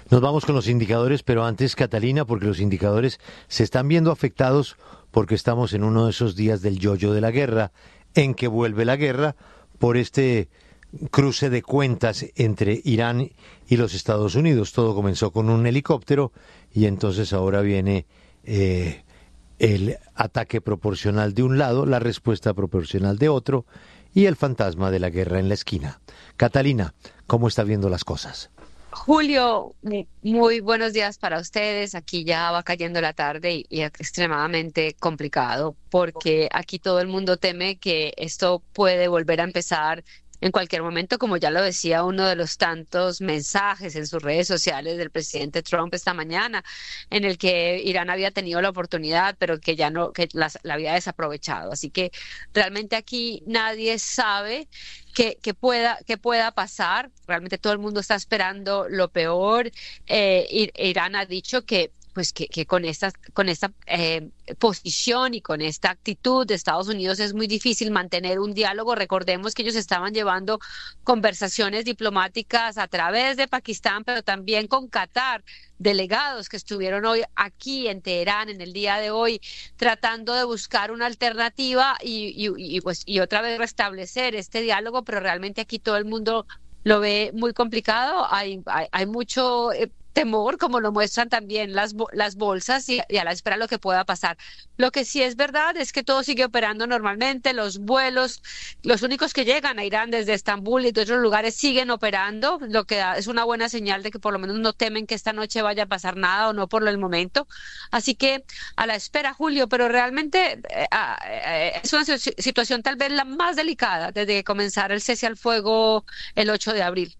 Nos vamos con los indicadores, pero antes, Catalina, porque los indicadores se están viendo afectados porque estamos en uno de esos días del yoyo de la guerra, en que vuelve la guerra por este cruce de cuentas entre Irán y los Estados Unidos. Todo comenzó con un helicóptero y entonces ahora viene el ataque proporcional de un lado, la respuesta proporcional de otro y el fantasma de la guerra en la esquina. Catalina, ¿cómo está viendo las cosas? Julio, muy buenos días para ustedes. Aquí ya va cayendo la tarde y extremadamente complicado porque aquí todo el mundo teme que esto puede volver a empezar en cualquier momento, como ya lo decía uno de los tantos mensajes en sus redes sociales del presidente Trump esta mañana, en el que Irán había tenido la oportunidad, pero que ya no, que la había desaprovechado. Así que realmente aquí nadie sabe que pueda pasar. Realmente todo el mundo está esperando lo peor. Irán ha dicho que pues que con esta posición y con esta actitud de Estados Unidos es muy difícil mantener un diálogo. Recordemos que ellos estaban llevando conversaciones diplomáticas a través de Pakistán, pero también con Qatar, delegados que estuvieron hoy aquí en Teherán en el día de hoy tratando de buscar una alternativa y otra vez restablecer este diálogo, pero realmente aquí todo el mundo lo ve muy complicado. Hay mucho temor, como lo muestran también las bolsas y a la espera de lo que pueda pasar. Lo que sí es verdad es que todo sigue operando normalmente, los vuelos, los únicos que llegan a Irán desde Estambul y de otros lugares siguen operando, lo que es una buena señal de que por lo menos no temen que esta noche vaya a pasar nada o no por el momento. Así que a la espera, Julio, pero realmente es una situación tal vez la más delicada desde que comenzara el cese al fuego el 8 de abril.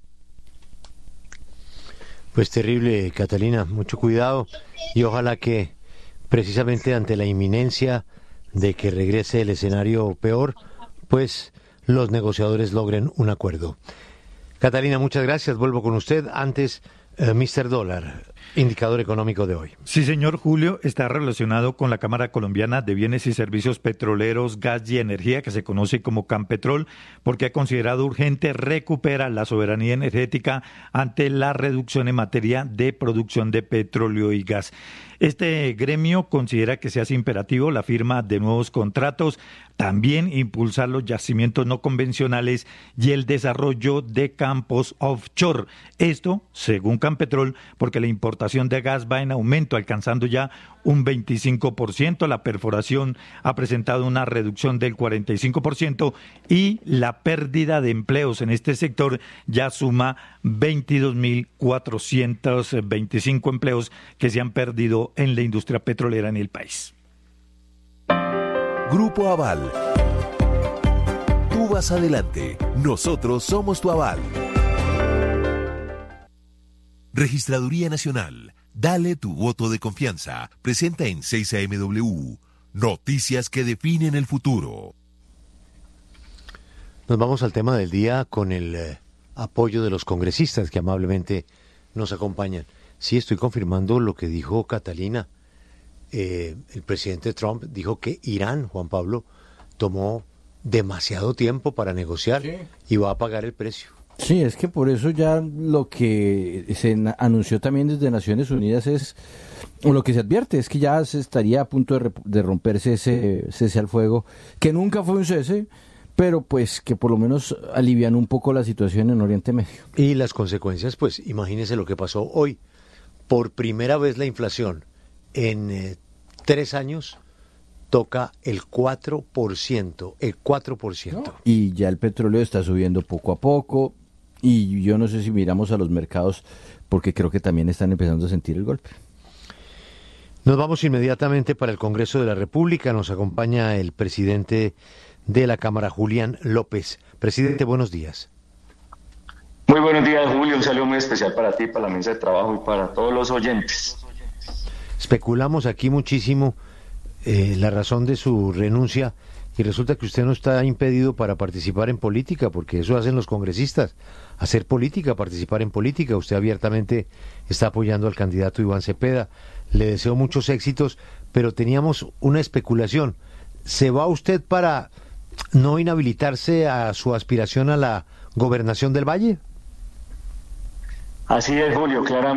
Pues terrible, Catalina, mucho cuidado y ojalá que precisamente ante la inminencia de que regrese el escenario peor, pues los negociadores logren un acuerdo. Catalina, muchas gracias, vuelvo con usted. Antes, Mr. Dólar, indicador económico de hoy. Sí, señor Julio, está relacionado con la Cámara Colombiana de Bienes y Servicios Petroleros, Gas y Energía, que se conoce como Campetrol, porque ha considerado urgente recuperar la soberanía energética ante la reducción en materia de producción de petróleo y gas. Este gremio considera que se hace imperativo la firma de nuevos contratos, también impulsar los yacimientos no convencionales y el desarrollo de campos offshore. Esto, según Campetrol, porque la importación de gas va en aumento, alcanzando ya un 25%, la perforación ha presentado una reducción del 45% y la pérdida de empleos en este sector ya suma 22.425 empleos que se han perdido en la industria petrolera en el país. Grupo Aval. Tú vas adelante, nosotros somos tu aval. Registraduría Nacional. Dale tu voto de confianza. Presenta en 6AMW. Noticias que definen el futuro. Nos vamos al tema del día con el apoyo de los congresistas que amablemente nos acompañan. Sí, estoy confirmando lo que dijo Catalina. El presidente Trump dijo que Irán, Juan Pablo, tomó demasiado tiempo para negociar y va a pagar el precio. Sí, es que por eso ya lo que se anunció también desde Naciones Unidas o lo que se advierte, es que ya se estaría a punto de romperse ese cese al fuego, que nunca fue un cese, pero pues que por lo menos alivian un poco la situación en Oriente Medio. Y las consecuencias, pues imagínese lo que pasó hoy. Por primera vez la inflación en 3 años toca el 4%, el 4%. ¿No? Y ya el petróleo está subiendo poco a poco, y yo no sé si miramos a los mercados, porque creo que también están empezando a sentir el golpe. Nos vamos inmediatamente para el Congreso de la República. Nos acompaña el presidente de la Cámara, Julián López. Presidente, buenos días. Muy buenos días, Julio. Un saludo muy especial para ti, para la mesa de trabajo y para todos los oyentes. Especulamos aquí muchísimo la razón de su renuncia y resulta que usted no está impedido para participar en política, porque eso hacen los congresistas, hacer política, participar en política. Usted abiertamente está apoyando al candidato Iván Cepeda. Le deseo muchos éxitos, pero teníamos una especulación. ¿Se va usted para no inhabilitarse a su aspiración a la gobernación del Valle? Así es, Julio, claramente.